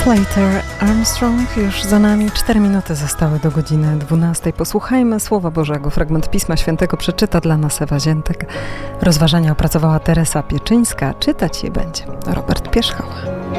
Slater Armstrong. Już za nami 4 minuty zostały do godziny 12. Posłuchajmy Słowa Bożego. Fragment Pisma Świętego przeczyta dla nas Ewa Ziętek. Rozważania opracowała Teresa Pieczyńska. Czytać je będzie Robert Pierzchała.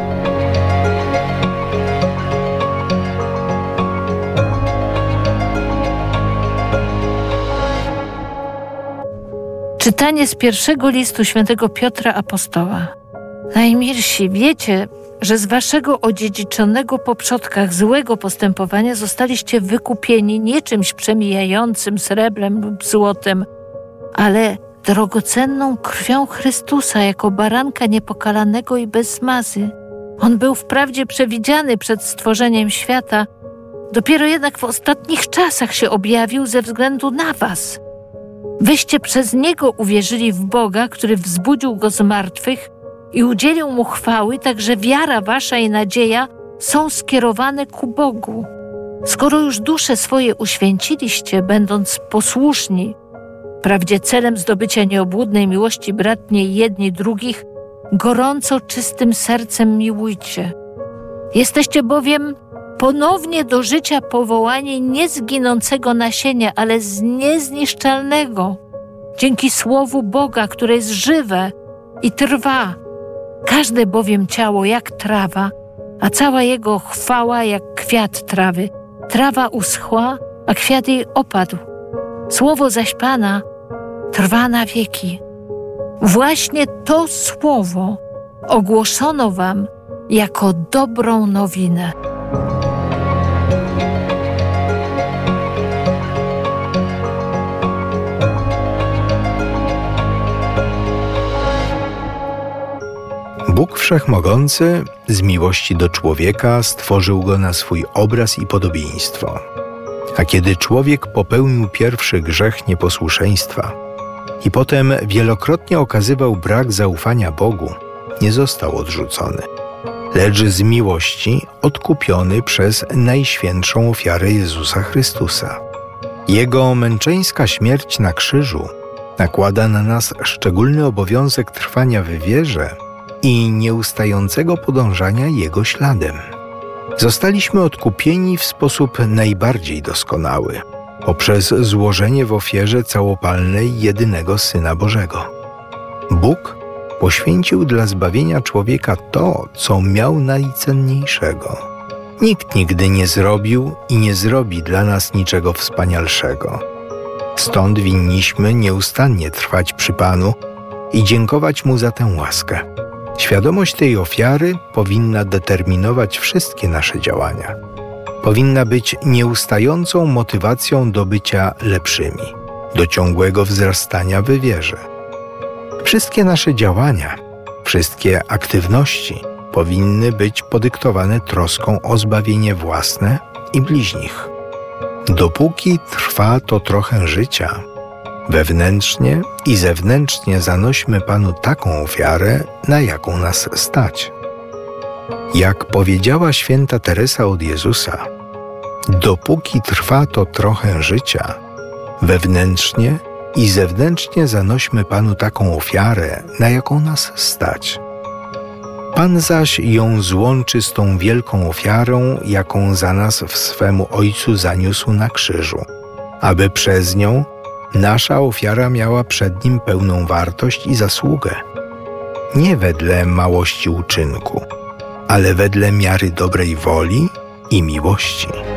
Czytanie z pierwszego listu świętego Piotra Apostoła. Najmilsi, wiecie, że z waszego odziedziczonego po przodkach złego postępowania zostaliście wykupieni nie czymś przemijającym srebrem lub złotem, ale drogocenną krwią Chrystusa jako baranka niepokalanego i bez zmazy. On był wprawdzie przewidziany przed stworzeniem świata, dopiero jednak w ostatnich czasach się objawił ze względu na was. Wyście przez Niego uwierzyli w Boga, który wzbudził Go z martwych i udzielił Mu chwały, tak że wiara wasza i nadzieja są skierowane ku Bogu. Skoro już dusze swoje uświęciliście, będąc posłuszni, wprawdzie celem zdobycia nieobłudnej miłości bratniej jedni drugich, gorąco czystym sercem miłujcie. Jesteście bowiem ponownie do życia powołani nie z ginącego nasienia, ale z niezniszczalnego, dzięki Słowu Boga, które jest żywe i trwa. Każde bowiem ciało jak trawa, a cała jego chwała jak kwiat trawy. Trawa uschła, a kwiat jej opadł. Słowo zaś Pana trwa na wieki. Właśnie to słowo ogłoszono wam jako dobrą nowinę. Bóg Wszechmogący z miłości do człowieka stworzył go na swój obraz i podobieństwo. A kiedy człowiek popełnił pierwszy grzech nieposłuszeństwa i potem wielokrotnie okazywał brak zaufania Bogu, nie został odrzucony, lecz z miłości odkupiony przez najświętszą ofiarę Jezusa Chrystusa. Jego męczeńska śmierć na krzyżu nakłada na nas szczególny obowiązek trwania w wierze i nieustającego podążania Jego śladem. Zostaliśmy odkupieni w sposób najbardziej doskonały, poprzez złożenie w ofierze całopalnej jedynego Syna Bożego. Bóg poświęcił dla zbawienia człowieka to, co miał najcenniejszego. Nikt nigdy nie zrobił i nie zrobi dla nas niczego wspanialszego. Stąd winniśmy nieustannie trwać przy Panu i dziękować Mu za tę łaskę. Świadomość tej ofiary powinna determinować wszystkie nasze działania. Powinna być nieustającą motywacją do bycia lepszymi, do ciągłego wzrastania w wierze. Wszystkie nasze działania, wszystkie aktywności powinny być podyktowane troską o zbawienie własne i bliźnich. Dopóki trwa to trochę życia, wewnętrznie i zewnętrznie zanośmy Panu taką ofiarę, na jaką nas stać. Jak powiedziała święta Teresa od Jezusa, dopóki trwa to trochę życia, wewnętrznie i zewnętrznie zanośmy Panu taką ofiarę, na jaką nas stać. Pan zaś ją złączy z tą wielką ofiarą, jaką za nas w swemu Ojcu zaniósł na krzyżu, aby przez nią nasza ofiara miała przed Nim pełną wartość i zasługę. Nie wedle małości uczynku, ale wedle miary dobrej woli i miłości.